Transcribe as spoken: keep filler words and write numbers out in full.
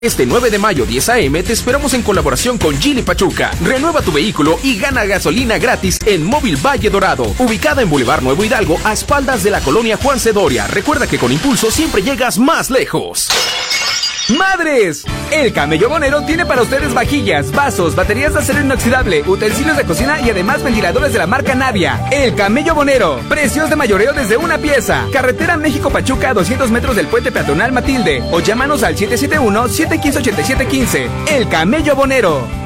Este nueve de mayo, diez a eme, te esperamos en colaboración con Geely Pachuca. Renueva tu vehículo y gana gasolina gratis en Móvil Valle Dorado, ubicada en Boulevard Nuevo Hidalgo, a espaldas de la colonia Juan C. Doria. Recuerda que con Impulso siempre llegas más lejos. ¡Madres! El Camello Bonero tiene para ustedes vajillas, vasos, baterías de acero inoxidable, utensilios de cocina y además ventiladores de la marca Navia. El Camello Bonero. Precios de mayoreo desde una pieza. Carretera México-Pachuca a doscientos metros del puente peatonal Matilde. O llámanos al siete siete uno, siete uno cinco, ocho siete uno cinco. El Camello Bonero.